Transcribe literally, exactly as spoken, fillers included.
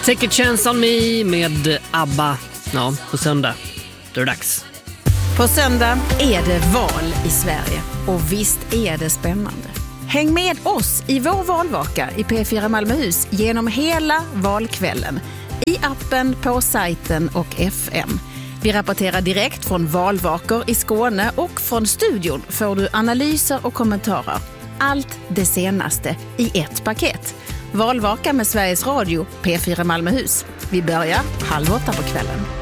Take a chance on me med ABBA. Ja, på söndag. Då är det dags. På söndag är det val i Sverige. Och visst är det spännande. Häng med oss i vår valvaka i P fyra Malmöhus genom hela valkvällen. I appen, på sajten och F M. Vi rapporterar direkt från valvakor i Skåne och från studion får du analyser och kommentarer. Allt det senaste i ett paket. Valvaka med Sveriges Radio, P fyra Malmöhus. Vi börjar halv åtta på kvällen.